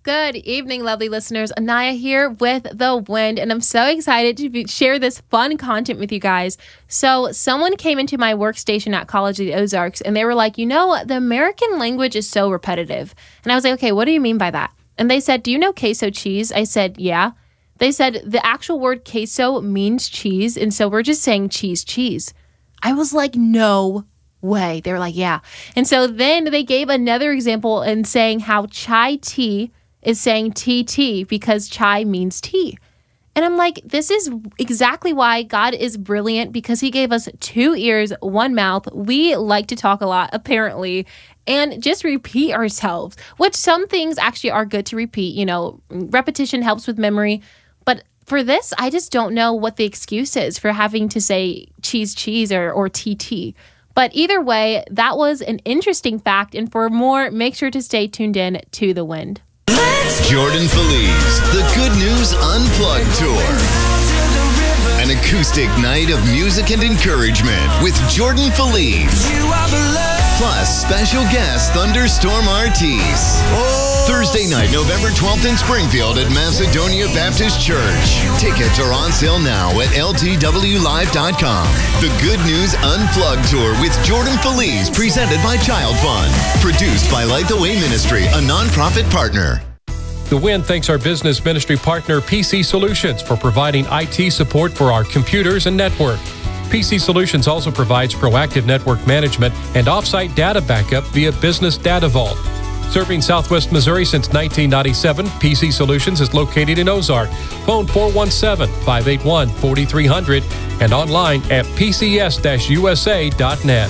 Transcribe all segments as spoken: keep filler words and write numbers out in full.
Good evening, lovely listeners. Anaya here with The Wind, and I'm so excited to be, share this fun content with you guys. So someone came into my workstation at College of the Ozarks, and they were like, you know, the American language is so repetitive. And I was like, okay, what do you mean by that? And they said, do you know queso cheese? I said, yeah. They said the actual word queso means cheese, and so we're just saying cheese, cheese. I was like, no way. They were like, yeah. And so then they gave another example in saying how chai tea is saying T T because chai means tea. And I'm like, this is exactly why God is brilliant, because he gave us two ears, one mouth. We like to talk a lot, apparently, and just repeat ourselves, which some things actually are good to repeat. You know, repetition helps with memory. But for this, I just don't know what the excuse is for having to say cheese, cheese or, or T T. But either way, that was an interesting fact. And for more, make sure to stay tuned in to The Wind. Jordan Feliz, the Good News Unplugged Tour. An acoustic night of music and encouragement with Jordan Feliz. Plus special guest Thunderstorm Artis. Thursday night, November twelfth in Springfield at Macedonia Baptist Church. Tickets are on sale now at L T W live dot com. The Good News Unplugged Tour with Jordan Feliz, presented by Child Fund. Produced by Light the Way Ministry, a nonprofit partner. The Wind thanks our business ministry partner, P C Solutions, for providing I T support for our computers and network. P C Solutions also provides proactive network management and offsite data backup via Business Data Vault. Serving Southwest Missouri since nineteen ninety-seven, P C Solutions is located in Ozark. Phone four one seven, five eight one, four three zero zero and online at p c s dash u s a dot net.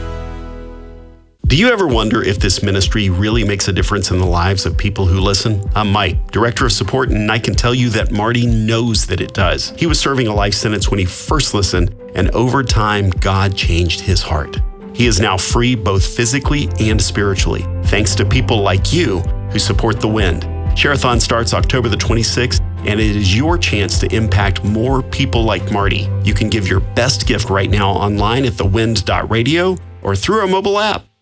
Do you ever wonder if this ministry really makes a difference in the lives of people who listen? I'm Mike, Director of Support, and I can tell you that Marty knows that it does. He was serving a life sentence when he first listened, and over time, God changed his heart. He is now free both physically and spiritually, thanks to people like you who support The Wind. Share-a-thon starts October the twenty-sixth, and it is your chance to impact more people like Marty. You can give your best gift right now online at the wind dot radio or through our mobile app.